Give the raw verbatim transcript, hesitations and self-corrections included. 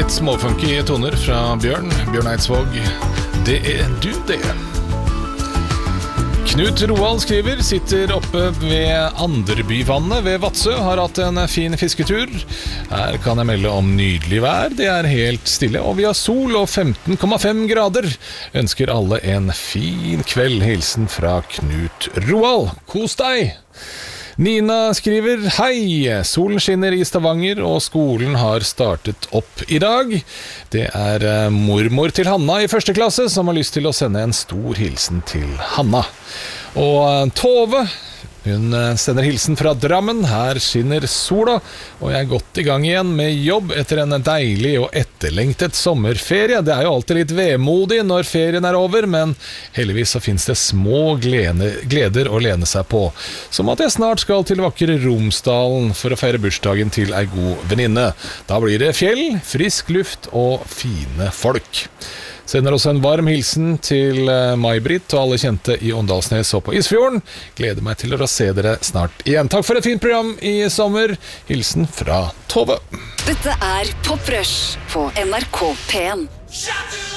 Litt småfunky toner fra Bjørn, Bjørn Eidsvåg. Det er du det. Knut Roald skriver, sitter oppe ved Anderbyvannet ved Vadsø, har hatt en fin fisketur. Her kan jeg melde om nydelig vær, det er helt stille, og vi har sol og femten komma fem grader. Ønsker alle en fin kveld, hilsen fra Knut Roald. Kos deg! Nina skriver, hei, solen skinner i Stavanger og skolen har startet opp i dag. Det er mormor til Hanna i første klasse som har lyst til å sende en stor hilsen til Hanna. Og Tove, hun sender hilsen fra Drammen, her skinner sola, og jeg er godt i gang igjen med jobb etter en deilig og etterlengtet sommerferie. Det er jo alltid litt vemodig når ferien er over, men heldigvis så finnes det små glede, gleder å lene seg på. Som at jeg snart skal til vakre Romsdalen for å feire bursdagen til ei god venninne. Da blir det fjell, frisk luft og fine folk. Sender også en varm hilsen til May-Britt og alle kjente i Åndalsnes og på Isfjorden. Gleder meg til å se dere snart igjen. Takk for et fint program i sommer. Hilsen fra Tove. Dette er Pop Rush på N R K P en.